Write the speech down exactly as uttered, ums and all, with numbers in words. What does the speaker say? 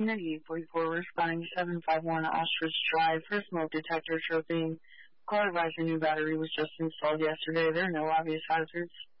ninety-eight forty-four, responding to seven five one Ostrich Drive for smoke detector tripping. Car advisor new battery was just installed yesterday. There are no obvious hazards.